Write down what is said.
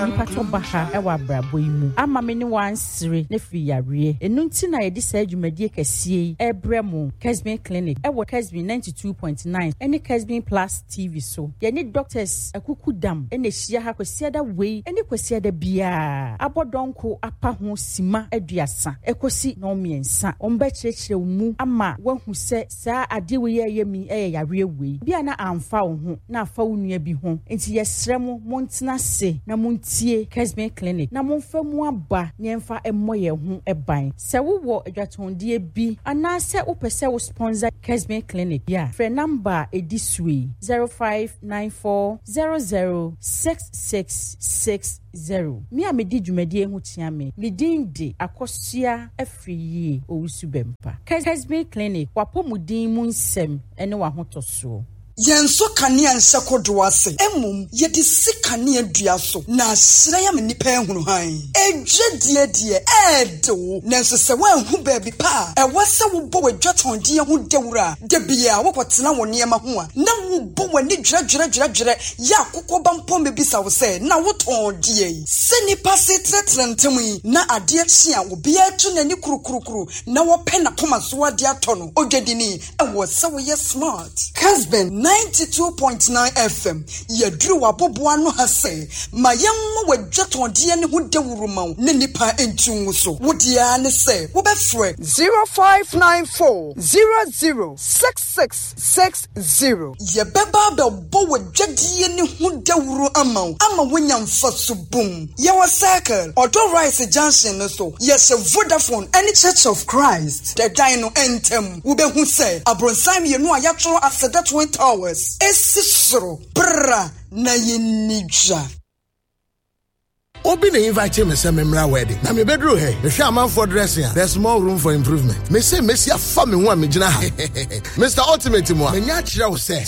nipa to baha ewa brabo imu ama me ni wansere ne fi yare enu nti na ye di sa adwumadie kese ebremu Kesbin Clinic ewo Kesbin 92.9 ene Kesbin Plus TV so ye ni doctors akukudam ene hia ha kwesiada wei ene kwesiada bia abodonko apa ho sima aduasa ekosi no miensa omba kyerɛkyerɛ mu ama wahu sɛ saa ade we ye mi yare wei bia na amfa wo ho na afa wo nua bi ho enti yesrɛ mo montena se na montie Kesbin Clinic na monfa mu aba nyemfa emmoye ho eban se wo wo adwatondie bi ana se wo pese wo sponsor Kesbin Clinic ya frɛ number edisui 0594006660 mi a medi dwumadie ho tia me din akosua afriye owusu bempa Kesbin Clinic wapomudin mu nsem ene wa hotoso Yenso kanea nsekodo ase emum yedi sikanea dua so na asra ya me nipa ehunu han edwedie edo nenso se wanhu baabi pa ewase wo bo wadwatondie ho dewura de bia wo kotena wo niema ho a na wo bo wani dwere ya kokoba mpom bebisa wo se na wo tondie se nipa se tretrentemi na ade ahia wo bia atu nani kurukuru na wo pe na koma so ade atono odwedini ewo se wo ye smart Kesbin 92.9 FM yadru waboboa no hase ma yemmo wadwatondie ne ho dewuru ma ne nipa entungu so wodia ne se wo befre 0594006660 ye beba be bo wadwadie ne ho dewuru ama wonya mfaso bum ye wa circle odo rice junction no so ye se Vodafone any Church of Christ the dino entem wo behu se abronsam ye no ayatro aseda 20 hours esisro bra na yenija Obi na invite me say memra wedding. Na me bedroom here. Me hwe amanfo dressing. There's more room for improvement. Me say Messi afa me ho a me gina ha. Mr. Ultimate mo. Me nya kire wo say